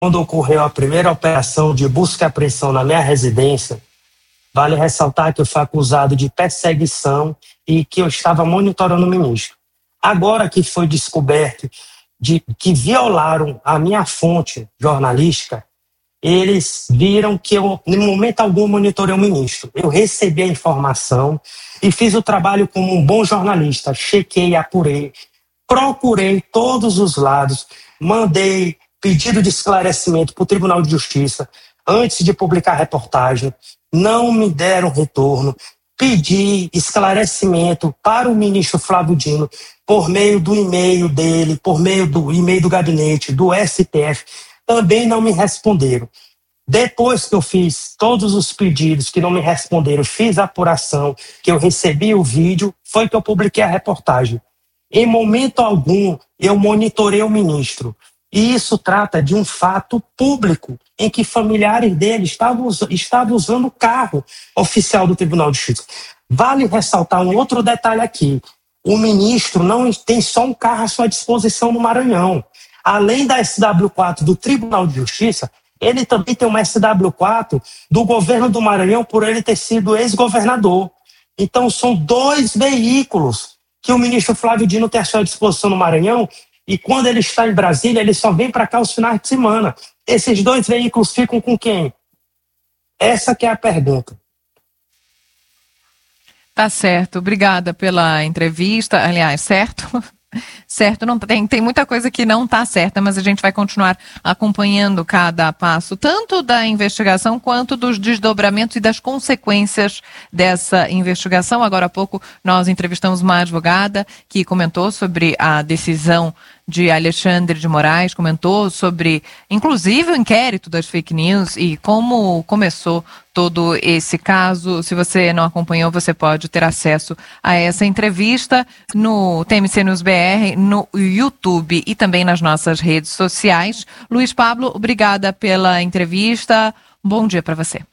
quando ocorreu a primeira operação de busca e apreensão na minha residência, vale ressaltar que eu fui acusado de perseguição e que eu estava monitorando o ministro. Agora que foi descoberto que violaram a minha fonte jornalística, eles viram que eu, em momento algum, monitorei o ministro. Eu recebi a informação e fiz o trabalho como um bom jornalista. Chequei, apurei, procurei todos os lados, mandei pedido de esclarecimento para o Tribunal de Justiça antes de publicar a reportagem. Não me deram retorno. Pedi esclarecimento para o ministro Flávio Dino por meio do e-mail dele, por meio do e-mail do gabinete, do STF. Também não me responderam. Depois que eu fiz todos os pedidos que não me responderam, fiz a apuração, que eu recebi o vídeo, foi que eu publiquei a reportagem. Em momento algum, eu monitorei o ministro. E isso trata de um fato público, em que familiares dele estavam usando o carro oficial do Tribunal de Justiça. Vale ressaltar um outro detalhe aqui. O ministro não tem só um carro à sua disposição no Maranhão. Além da SW4 do Tribunal de Justiça, ele também tem uma SW4 do governo do Maranhão por ele ter sido ex-governador. Então, são 2 veículos que o ministro Flávio Dino tem à sua disposição no Maranhão, e quando ele está em Brasília, ele só vem para cá aos finais de semana. Esses 2 veículos ficam com quem? Essa que é a pergunta. Tá certo, obrigada pela entrevista. Aliás, certo? Certo, não tem muita coisa que não está certa, mas a gente vai continuar acompanhando cada passo, tanto da investigação quanto dos desdobramentos e das consequências dessa investigação. Agora há pouco nós entrevistamos uma advogada que comentou sobre a decisão de Alexandre de Moraes, comentou sobre, inclusive, o inquérito das fake news e como começou todo esse caso. Se você não acompanhou, você pode ter acesso a essa entrevista no TMC News BR, no YouTube e também nas nossas redes sociais. Luiz Pablo, obrigada pela entrevista. Bom dia para você.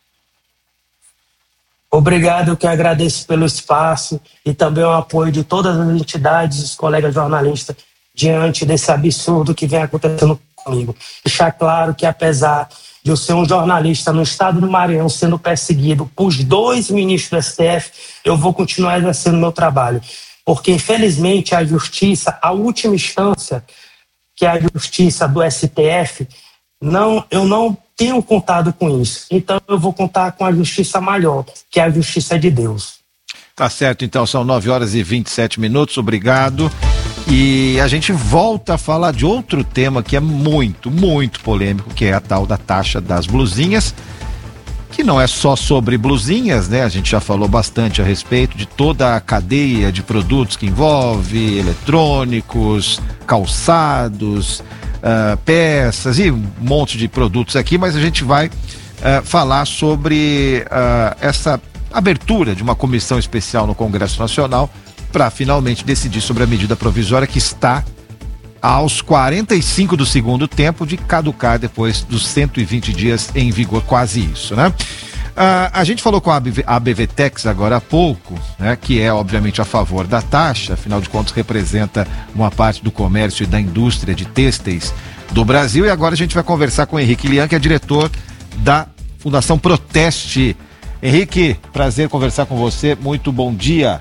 Obrigado, eu que agradeço pelo espaço e também o apoio de todas as entidades, os colegas jornalistas, diante desse absurdo que vem acontecendo comigo. Deixar claro que, apesar de eu ser um jornalista no estado do Maranhão sendo perseguido por 2 ministros do STF, eu vou continuar exercendo meu trabalho. Porque, infelizmente, a justiça, a última instância, que é a justiça do STF, eu não tenho contado com isso. Então, eu vou contar com a justiça maior, que é a justiça de Deus. Tá certo, então, são 9h27, obrigado. E a gente volta a falar de outro tema que é muito, muito polêmico, que é a tal da taxa das blusinhas, que não é só sobre blusinhas, né? A gente já falou bastante a respeito de toda a cadeia de produtos que envolve eletrônicos, calçados, peças e um monte de produtos aqui, mas a gente vai falar sobre essa abertura de uma comissão especial no Congresso Nacional para finalmente decidir sobre a medida provisória que está aos 45 do segundo tempo de caducar depois dos 120 dias em vigor, quase isso, né? A gente falou com a ABVTEX agora há pouco, né, que é obviamente a favor da taxa, afinal de contas representa uma parte do comércio e da indústria de têxteis do Brasil, e agora a gente vai conversar com o Henrique Lian, que é diretor da Fundação Proteste. Henrique, prazer conversar com você, muito bom dia.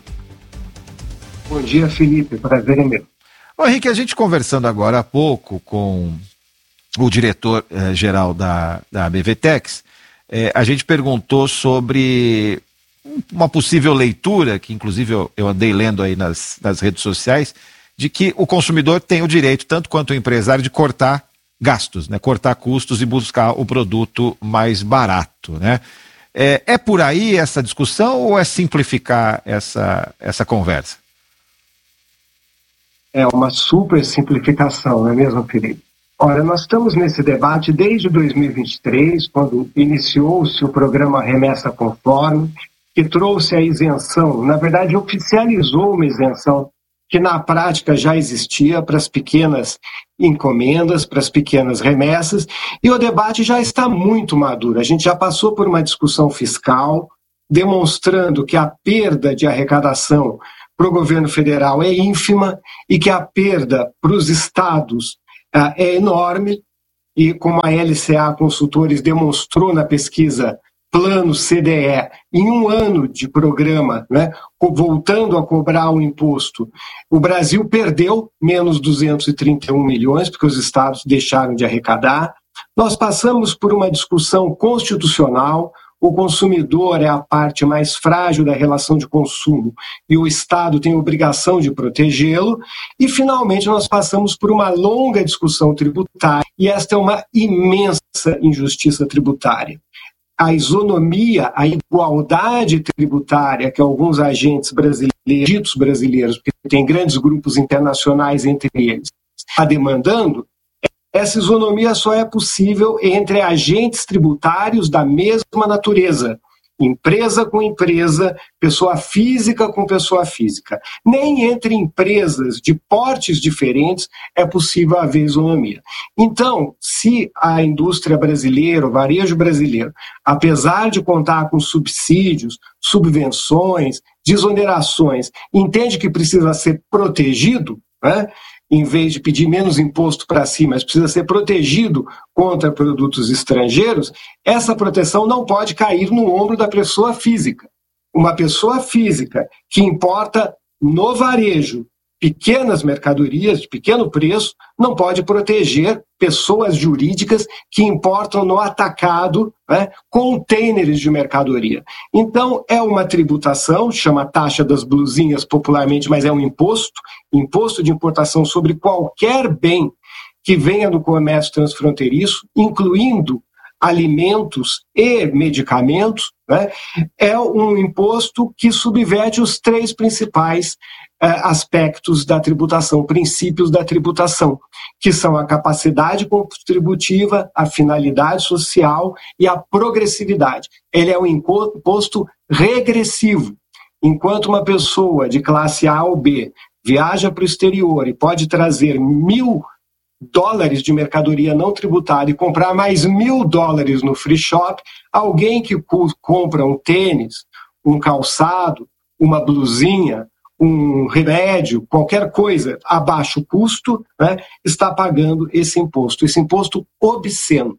Bom dia, Felipe, prazer é meu. Ô, Henrique, a gente conversando agora há pouco com o diretor-geral da ABVTEX, a gente perguntou sobre uma possível leitura, que inclusive eu andei lendo aí nas redes sociais, de que o consumidor tem o direito, tanto quanto o empresário, de cortar gastos, né? Cortar custos e buscar o produto mais barato, né? É por aí essa discussão ou é simplificar essa conversa? É uma super simplificação, não é mesmo, Felipe? Olha, nós estamos nesse debate desde 2023, quando iniciou-se o programa Remessa Conforme, que trouxe a isenção, na verdade oficializou uma isenção que na prática já existia para as pequenas encomendas, para as pequenas remessas, e o debate já está muito maduro. A gente já passou por uma discussão fiscal, demonstrando que a perda de arrecadação para o governo federal é ínfima e que a perda para os estados é enorme. e como a LCA Consultores demonstrou na pesquisa Plano CDE, em um ano de programa, né, voltando a cobrar o imposto, o Brasil perdeu menos 231 milhões, porque os estados deixaram de arrecadar. Nós passamos por uma discussão constitucional. O consumidor é a parte mais frágil da relação de consumo e o Estado tem a obrigação de protegê-lo. E, finalmente, nós passamos por uma longa discussão tributária, e esta é uma imensa injustiça tributária. A isonomia, a igualdade tributária que alguns agentes brasileiros, ditos brasileiros, porque tem grandes grupos internacionais entre eles, está demandando, essa isonomia só é possível entre agentes tributários da mesma natureza, empresa com empresa, pessoa física com pessoa física. Nem entre empresas de portes diferentes é possível haver isonomia. Então, se a indústria brasileira, o varejo brasileiro, apesar de contar com subsídios, subvenções, desonerações, entende que precisa ser protegido, né? Em vez de pedir menos imposto para si, mas precisa ser protegido contra produtos estrangeiros, essa proteção não pode cair no ombro da pessoa física. Uma pessoa física que importa no varejo pequenas mercadorias de pequeno preço não pode proteger pessoas jurídicas que importam no atacado, né, containers de mercadoria. Então, é uma tributação, chama taxa das blusinhas popularmente, mas é um imposto de importação sobre qualquer bem que venha do comércio transfronteiriço, incluindo alimentos e medicamentos, né, é um imposto que subverte os três principais aspectos da tributação, princípios da tributação, que são a capacidade contributiva, a finalidade social e a progressividade. Ele é um imposto regressivo. Enquanto uma pessoa de classe A ou B viaja para o exterior e pode trazer $1.000 de mercadoria não tributada e comprar mais $1.000 no free shop, alguém que compra um tênis, um calçado, uma blusinha, um remédio, qualquer coisa a baixo custo, né, está pagando esse imposto obsceno.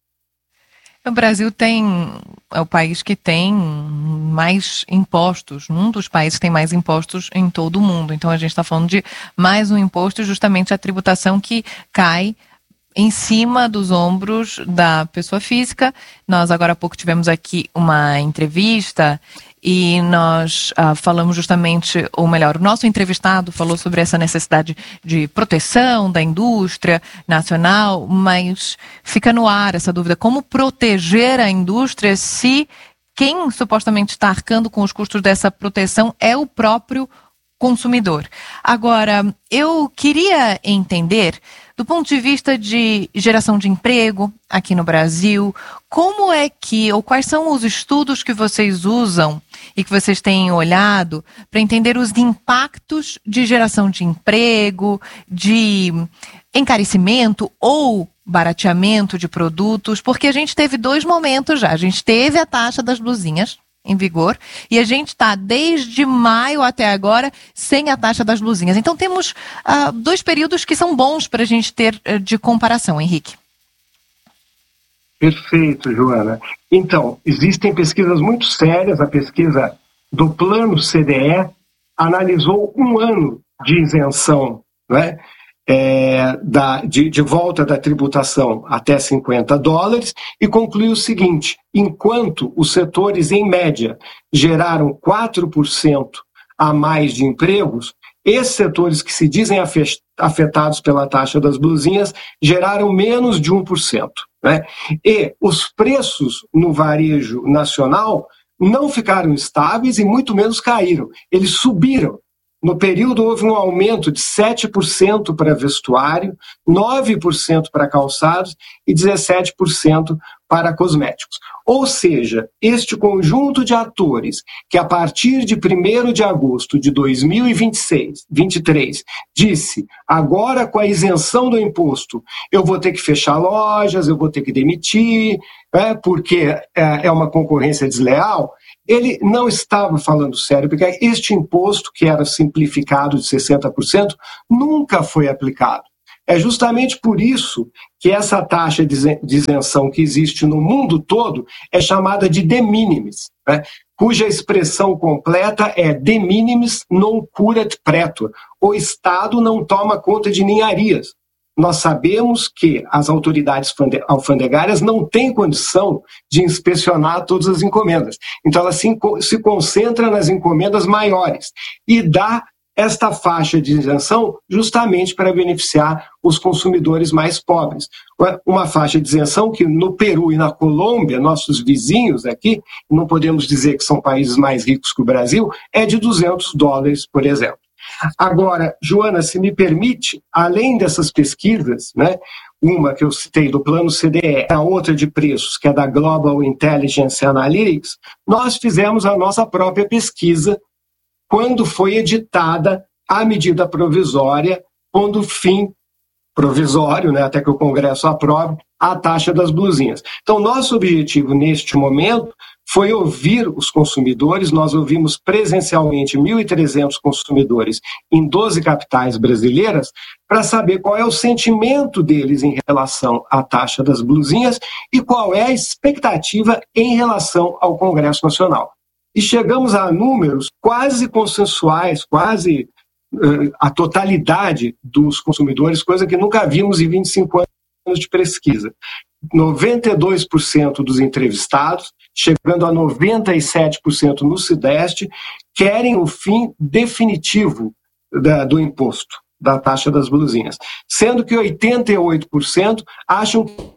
O Brasil é o país que tem mais impostos, um dos países que tem mais impostos em todo o mundo. Então a gente está falando de mais um imposto, justamente a tributação que cai em cima dos ombros da pessoa física. Nós agora há pouco tivemos aqui uma entrevista e nós falamos justamente, ou melhor, o nosso entrevistado falou sobre essa necessidade de proteção da indústria nacional, mas fica no ar essa dúvida, como proteger a indústria se quem supostamente está arcando com os custos dessa proteção é o próprio consumidor. Agora, eu queria entender, do ponto de vista de geração de emprego aqui no Brasil, como é que, ou quais são os estudos que vocês usam e que vocês têm olhado para entender os impactos de geração de emprego, de encarecimento ou barateamento de produtos, porque a gente teve dois momentos já. A gente teve a taxa das blusinhas em vigor e a gente está desde maio até agora sem a taxa das blusinhas. Então temos dois períodos que são bons para a gente ter de comparação, Henrique. Perfeito, Joana. Então, existem pesquisas muito sérias. A pesquisa do Plano CDE analisou um ano de isenção, né, de volta da tributação até $50 e concluiu o seguinte: enquanto os setores, em média, geraram 4% a mais de empregos, esses setores que se dizem afetados pela taxa das blusinhas geraram menos de 1%. Né? E os preços no varejo nacional não ficaram estáveis e muito menos caíram, eles subiram. No período houve um aumento de 7% para vestuário, 9% para calçados e 17% para cosméticos. Ou seja, este conjunto de atores que a partir de 1º de agosto de 2023 disse, agora com a isenção do imposto eu vou ter que fechar lojas, eu vou ter que demitir, porque é uma concorrência desleal, ele não estava falando sério, porque este imposto, que era simplificado de 60%, nunca foi aplicado. É justamente por isso que essa taxa de isenção que existe no mundo todo é chamada de de minimis, né? Cuja expressão completa é de minimis non curat praetor. O Estado não toma conta de ninharias. Nós sabemos que as autoridades alfandegárias não têm condição de inspecionar todas as encomendas. Então, ela se concentra nas encomendas maiores e dá esta faixa de isenção justamente para beneficiar os consumidores mais pobres. Uma faixa de isenção que no Peru e na Colômbia, nossos vizinhos aqui, não podemos dizer que são países mais ricos que o Brasil, é de $200, por exemplo. Agora, Joana, se me permite, além dessas pesquisas, né, uma que eu citei do Plano CDE, a outra de preços, que é da Global Intelligence Analytics, nós fizemos a nossa própria pesquisa quando foi editada a medida provisória, pondo fim provisório, né, até que o Congresso aprove, a taxa das blusinhas. Então, nosso objetivo neste momento foi ouvir os consumidores. Nós ouvimos presencialmente 1.300 consumidores em 12 capitais brasileiras para saber qual é o sentimento deles em relação à taxa das blusinhas e qual é a expectativa em relação ao Congresso Nacional. E chegamos a números quase consensuais, quase a totalidade dos consumidores, coisa que nunca vimos em 25 anos de pesquisa. 92% dos entrevistados, chegando a 97% no Sudeste, querem o fim definitivo do imposto, da taxa das blusinhas. Sendo que 88% acham que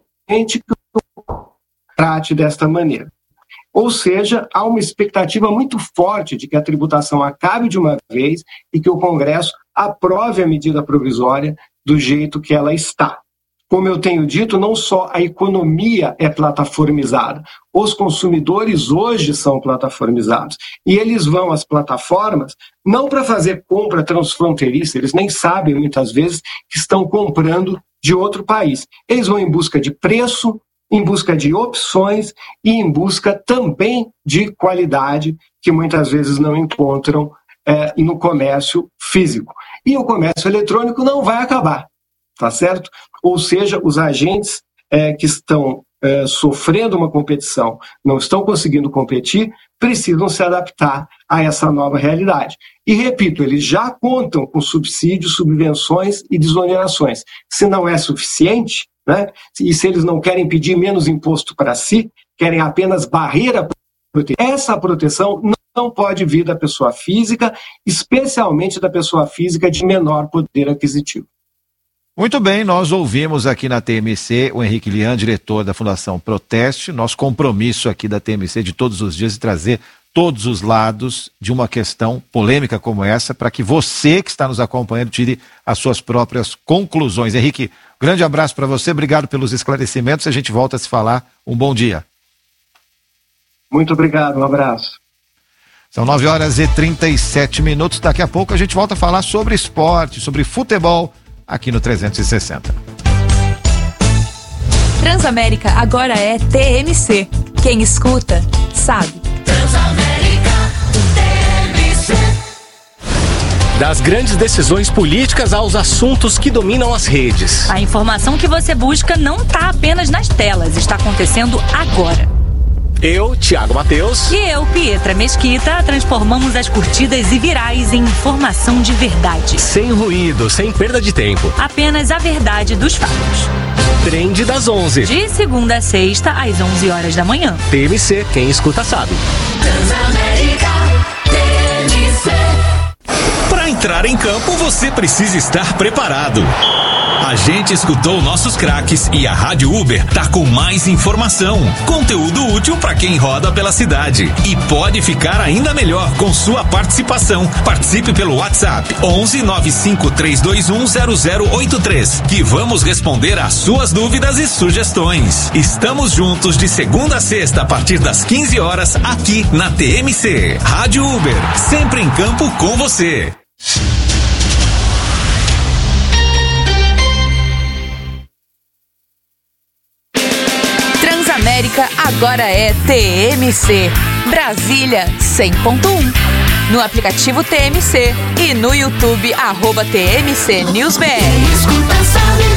trate desta maneira. Ou seja, há uma expectativa muito forte de que a tributação acabe de uma vez e que o Congresso aprove a medida provisória do jeito que ela está. Como eu tenho dito, não só a economia é plataformizada, os consumidores hoje são plataformizados. E eles vão às plataformas não para fazer compra transfronteiriça, eles nem sabem muitas vezes que estão comprando de outro país. Eles vão em busca de preço, em busca de opções e em busca também de qualidade que muitas vezes não encontram no comércio físico. E o comércio eletrônico não vai acabar, tá certo? Ou seja, os agentes que estão sofrendo uma competição, não estão conseguindo competir, precisam se adaptar a essa nova realidade. E, repito, eles já contam com subsídios, subvenções e desonerações. Se não é suficiente, né, e se eles não querem pedir menos imposto para si, querem apenas barreira, essa proteção não pode vir da pessoa física, especialmente da pessoa física de menor poder aquisitivo. Muito bem, nós ouvimos aqui na TMC o Henrique Lian, diretor da Fundação Proteste. Nosso compromisso aqui da TMC de todos os dias de trazer todos os lados de uma questão polêmica como essa, para que você que está nos acompanhando tire as suas próprias conclusões. Henrique, grande abraço para você, obrigado pelos esclarecimentos, a gente volta a se falar. Um bom dia. Muito obrigado, um abraço. São 9h37, daqui a pouco a gente volta a falar sobre esporte, sobre futebol, aqui no 360. Transamérica agora é TMC. Quem escuta, sabe. Transamérica, TMC. Das grandes decisões políticas aos assuntos que dominam as redes. A informação que você busca não está apenas nas telas, está acontecendo agora. Eu, Thiago Mateus. E eu, Pietra Mesquita, transformamos as curtidas e virais em informação de verdade. Sem ruído, sem perda de tempo. Apenas a verdade dos fatos. Trend das 11. De segunda a sexta, às 11 horas da manhã. TMC, quem escuta sabe. Transamérica, TMC. Para entrar em campo, você precisa estar preparado. A gente escutou nossos craques e a Rádio Uber tá com mais informação, conteúdo útil para quem roda pela cidade e pode ficar ainda melhor com sua participação. Participe pelo WhatsApp 11 95 321 0083 que vamos responder às suas dúvidas e sugestões. Estamos juntos de segunda a sexta a partir das 15 horas aqui na TMC. Rádio Uber, sempre em campo com você. Transamérica agora é TMC. Brasília 100.1. No aplicativo TMC e no YouTube @TMC News BR. Escuta, sabe.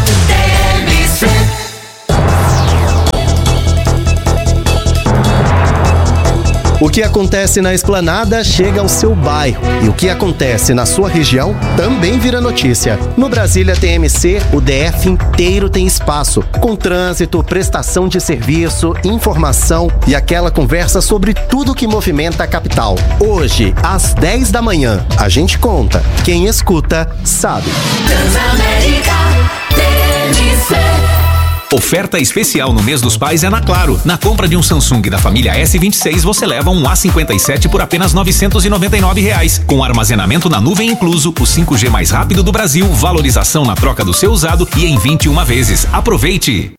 O que acontece na Esplanada chega ao seu bairro. E o que acontece na sua região também vira notícia. No Brasília TMC, o DF inteiro tem espaço, com trânsito, prestação de serviço, informação e aquela conversa sobre tudo que movimenta a capital. Hoje, às 10 da manhã, a gente conta. Quem escuta, sabe. Transamérica TMC. Oferta especial no mês dos pais é na Claro. Na compra de um Samsung da família S26, você leva um A57 por apenas R$ 999. Com armazenamento na nuvem incluso, o 5G mais rápido do Brasil, valorização na troca do seu usado e em 21 vezes. Aproveite!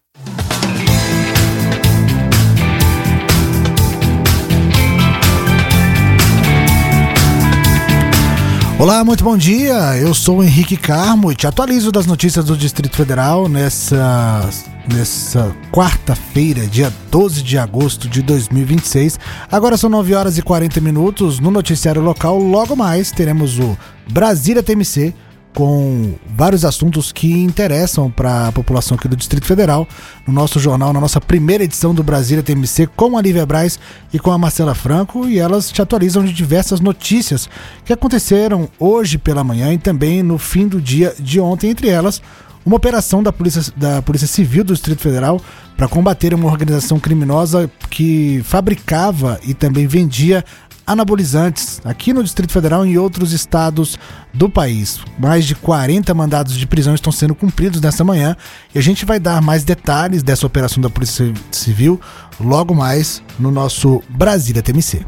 Olá, muito bom dia. Eu sou o Henrique Carmo e te atualizo das notícias do Distrito Federal nessa quarta-feira, dia 12 de agosto de 2026. Agora são 9 horas e 40 minutos. No noticiário local, logo mais teremos o Brasília TMC, com vários assuntos que interessam para a população aqui do Distrito Federal, no nosso jornal, na nossa primeira edição do Brasília TMC, com a Lívia Braz e com a Marcela Franco, e elas te atualizam de diversas notícias que aconteceram hoje pela manhã e também no fim do dia de ontem, entre elas uma operação da Polícia Civil do Distrito Federal para combater uma organização criminosa que fabricava e também vendia anabolizantes aqui no Distrito Federal e em outros estados do país. Mais de 40 mandados de prisão estão sendo cumpridos nessa manhã e a gente vai dar mais detalhes dessa operação da Polícia Civil logo mais no nosso Brasília TMC.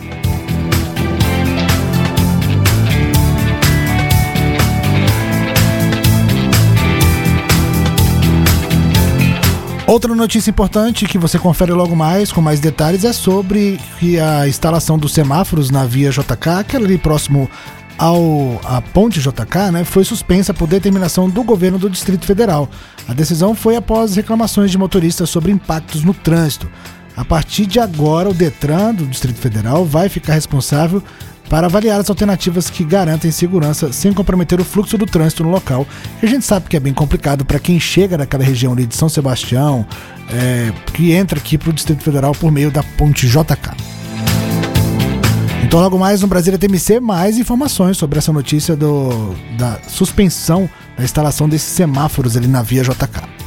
Outra notícia importante que você confere logo mais, com mais detalhes, é sobre que a instalação dos semáforos na via JK, aquela ali próximo à ponte JK, né, foi suspensa por determinação do governo do Distrito Federal. A decisão foi após reclamações de motoristas sobre impactos no trânsito. A partir de agora, o Detran do Distrito Federal vai ficar responsável para avaliar as alternativas que garantem segurança sem comprometer o fluxo do trânsito no local. E a gente sabe que é bem complicado para quem chega daquela região ali de São Sebastião, que entra aqui para o Distrito Federal por meio da ponte JK. Então logo mais no Brasília TMC, mais informações sobre essa notícia da suspensão da instalação desses semáforos ali na via JK.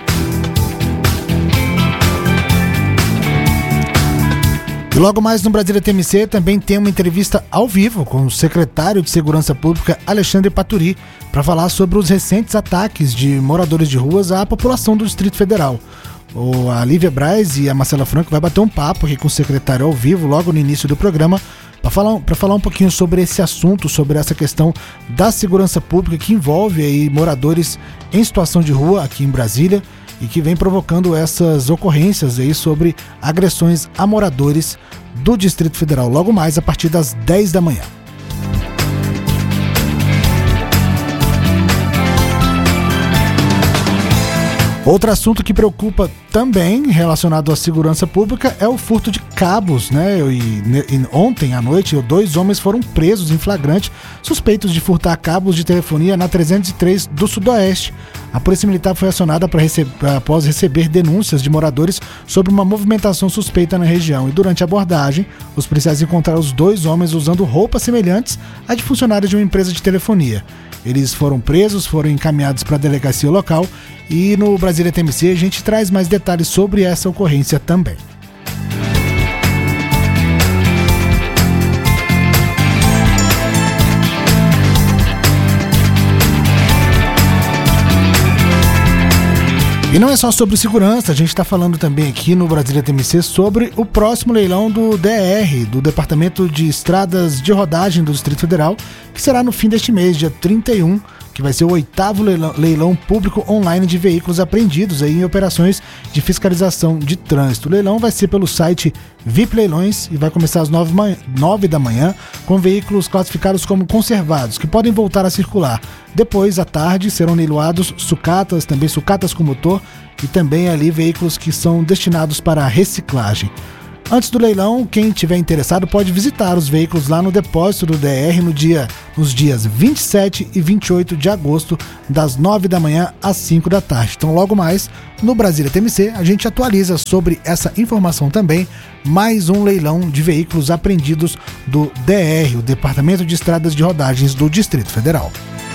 E logo mais no Brasília TMC também tem uma entrevista ao vivo com o secretário de Segurança Pública, Alexandre Paturi, para falar sobre os recentes ataques de moradores de ruas à população do Distrito Federal. A Lívia Braz e a Marcela Franco vai bater um papo aqui com o secretário ao vivo, logo no início do programa, para falar um pouquinho sobre esse assunto, sobre essa questão da segurança pública que envolve aí moradores em situação de rua aqui em Brasília, e que vem provocando essas ocorrências aí sobre agressões a moradores do Distrito Federal, logo mais a partir das 10 da manhã. Outro assunto que preocupa também relacionado à segurança pública é o furto de cabos, né? E ontem à noite, 2 homens foram presos em flagrante, suspeitos de furtar cabos de telefonia na 303 do Sudoeste. A Polícia Militar foi acionada após receber denúncias de moradores sobre uma movimentação suspeita na região. E durante a abordagem, os policiais encontraram os 2 homens usando roupas semelhantes à de funcionários de uma empresa de telefonia. Eles foram presos, foram encaminhados para a delegacia local e no Brasília TMC a gente traz mais detalhes sobre essa ocorrência também. E não é só sobre segurança, a gente está falando também aqui no Brasília TMC sobre o próximo leilão do DR, do Departamento de Estradas de Rodagem do Distrito Federal, que será no fim deste mês, dia 31, que vai ser o 8º leilão público online de veículos apreendidos aí em operações de fiscalização de trânsito. O leilão vai ser pelo site VIP Leilões e vai começar às 9 da manhã, com veículos classificados como conservados, que podem voltar a circular. Depois, à tarde, serão leiloados sucatas, também sucatas com motor, e também ali veículos que são destinados para reciclagem. Antes do leilão, quem tiver interessado pode visitar os veículos lá no depósito do DR nos dias 27 e 28 de agosto, das 9 da manhã às 5 da tarde. Então, logo mais, no Brasília TMC, a gente atualiza sobre essa informação também. Mais um leilão de veículos apreendidos do DR, o Departamento de Estradas de Rodagens do Distrito Federal.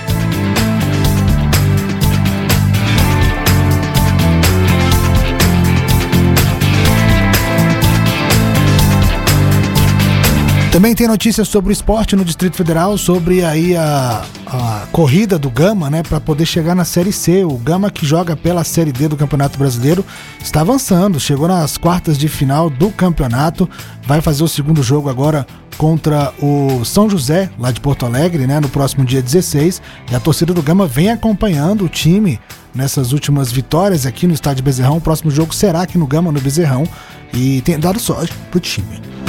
Também tem notícias sobre o esporte no Distrito Federal, sobre aí a corrida do Gama, né, para poder chegar na Série C. O Gama, que joga pela Série D do Campeonato Brasileiro, está avançando, chegou nas quartas de final do campeonato, vai fazer o segundo jogo agora contra o São José, lá de Porto Alegre, né, no próximo dia 16, e a torcida do Gama vem acompanhando o time nessas últimas vitórias aqui no estádio Bezerrão. O próximo jogo será aqui no Gama, no Bezerrão, e tem dado sorte pro time.